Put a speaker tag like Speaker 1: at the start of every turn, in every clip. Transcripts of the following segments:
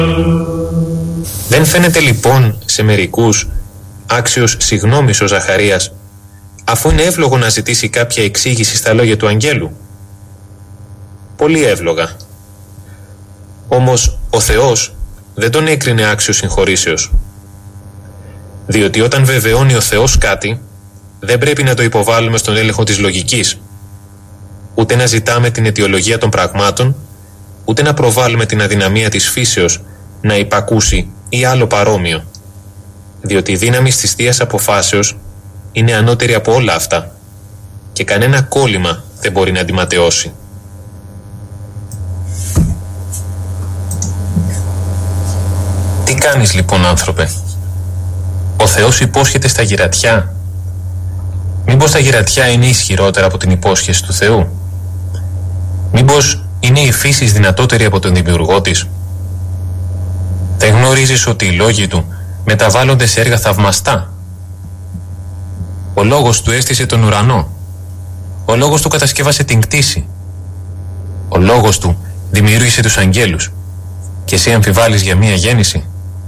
Speaker 1: Δεν φαίνεται λοιπόν σε μερικούς άξιος συγγνώμης ο Ζαχαρίας, αφού είναι εύλογο να ζητήσει κάποια εξήγηση στα λόγια του αγγέλου? Πολύ εύλογα. Όμως ο Θεός δεν τον έκρινε άξιο συγχωρήσεως. Διότι όταν βεβαιώνει ο Θεός κάτι, δεν πρέπει να το υποβάλουμε στον έλεγχο της λογικής, ούτε να ζητάμε την αιτιολογία των πραγμάτων, ούτε να προβάλλουμε την αδυναμία της φύσεως να υπακούσει ή άλλο παρόμοιο, διότι η δύναμη της Θείας Αποφάσεως είναι ανώτερη από όλα αυτά και κανένα κόλλημα δεν μπορεί να αντιματεώσει. Τι κάνεις λοιπόν, άνθρωπε? Ο Θεός υπόσχεται στα γυρατιά. Μήπως τα γυρατιά είναι ισχυρότερα από την υπόσχεση του Θεού? Μήπως είναι η φύση δυνατότερη από τον δημιουργό της? Δεν γνωρίζεις ότι οι λόγοι του μεταβάλλονται σε έργα θαυμαστά? Ο λόγος του έστησε τον ουρανό. Ο λόγος του κατασκεύασε την κτήση. Ο λόγος του δημιούργησε τους αγγέλους. Και εσύ αμφιβάλλεις για μία γέννηση?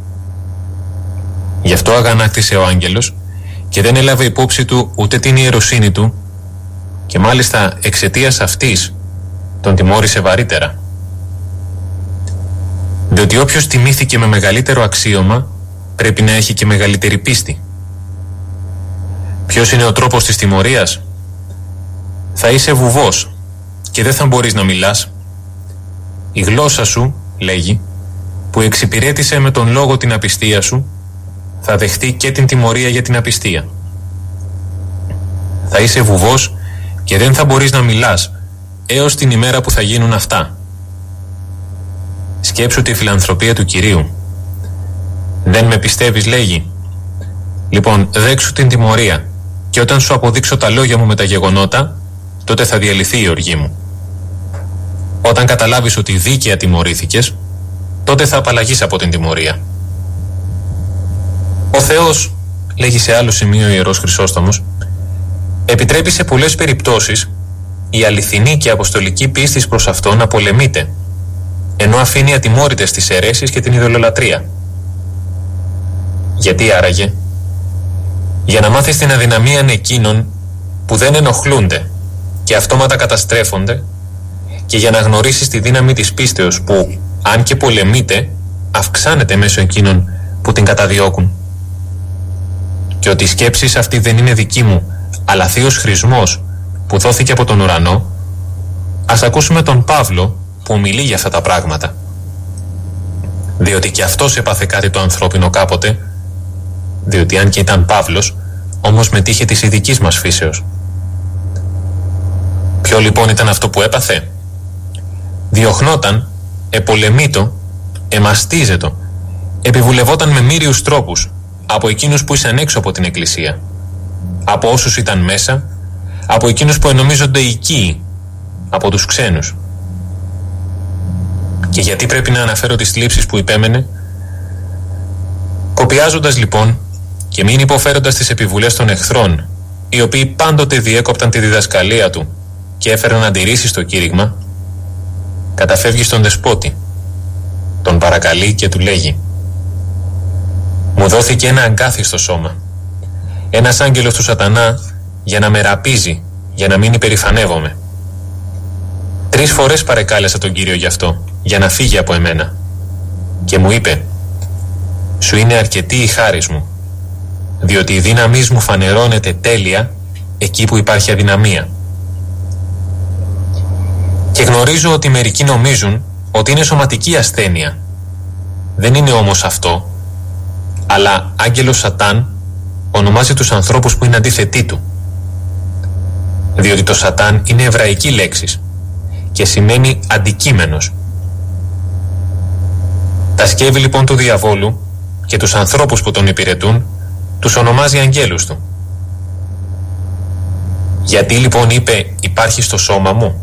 Speaker 1: Γι' αυτό αγανάκτησε ο άγγελος και δεν έλαβε υπόψη του ούτε την ιεροσύνη του, και μάλιστα εξαιτίας αυτής τον τιμώρησε βαρύτερα. Διότι όποιος τιμήθηκε με μεγαλύτερο αξίωμα πρέπει να έχει και μεγαλύτερη πίστη. Ποιος είναι ο τρόπος της τιμωρίας? Θα είσαι βουβός και δεν θα μπορείς να μιλάς. Η γλώσσα σου, λέγει, που εξυπηρέτησε με τον λόγο την απιστία σου, θα δεχτεί και την τιμωρία για την απιστία. Θα είσαι βουβός και δεν θα μπορείς να μιλάς έως την ημέρα που θα γίνουν αυτά. Σκέψου τη φιλανθρωπία του Κυρίου. Δεν με πιστεύεις, λέγει? Λοιπόν, δέξου την τιμωρία, και όταν σου αποδείξω τα λόγια μου με τα γεγονότα, τότε θα διαλυθεί η οργή μου. Όταν καταλάβεις ότι δίκαια τιμωρήθηκες, τότε θα απαλλαγείς από την τιμωρία. Ο Θεός, λέγει σε άλλο σημείο ο Ιερός Χρυσόστομος, επιτρέπει σε πολλές περιπτώσεις η αληθινή και αποστολική πίστης προς Αυτόν να πολεμείται, ενώ αφήνει ατιμόρυτες τις αιρέσεις και την ειδωλολατρία. Γιατί άραγε? Για να μάθεις την αδυναμία εκείνων που δεν ενοχλούνται και αυτόματα καταστρέφονται, και για να γνωρίσεις τη δύναμη της πίστεως που, αν και πολεμείται, αυξάνεται μέσω εκείνων που την καταδιώκουν. Και ότι η σκέψη αυτή δεν είναι δική μου, αλλά θείος χρησμός που δόθηκε από τον ουρανό, ας ακούσουμε τον Παύλο που ομιλεί για αυτά τα πράγματα. Διότι και αυτός έπαθε κάτι το ανθρώπινο κάποτε, διότι αν και ήταν Παύλος, όμως μετήχε της ειδικής μας φύσεως. Ποιο λοιπόν ήταν αυτό που έπαθε? Διωχνόταν, επολεμήτο, εμαστίζετο, επιβουλευόταν με μύριους τρόπους από εκείνους που ήσαν έξω από την Εκκλησία, από όσους ήταν μέσα, από εκείνους που ενομίζονται οικοί, από τους ξένους. Και γιατί πρέπει να αναφέρω τις θλίψεις που υπέμενε? Κοπιάζοντας λοιπόν και μην υποφέροντας τις επιβουλές των εχθρών, οι οποίοι πάντοτε διέκοπταν τη διδασκαλία του και έφεραν αντιρρήσεις στο κήρυγμα, καταφεύγει στον δεσπότη, τον παρακαλεί και του λέγει: «Μου δόθηκε ένα αγκάθι στο σώμα, ένας άγγελος του σατανά για να με ραπίζει, για να μην υπερηφανεύομαι. 3 φορές παρεκάλεσα τον Κύριο γι' αυτό, για να φύγει από εμένα. Και μου είπε: σου είναι αρκετή η χάρις μου, διότι η δύναμής μου φανερώνεται τέλεια εκεί που υπάρχει αδυναμία». Και γνωρίζω ότι μερικοί νομίζουν ότι είναι σωματική ασθένεια. Δεν είναι όμως αυτό, αλλά άγγελος Σατάν ονομάζει τους ανθρώπους που είναι αντίθετοί του. Διότι το Σατάν είναι εβραϊκή λέξη και σημαίνει αντικείμενος. Τα σκεύη λοιπόν του διαβόλου και τους ανθρώπους που τον υπηρετούν τους ονομάζει αγγέλους του. Γιατί λοιπόν είπε υπάρχει στο σώμα μου?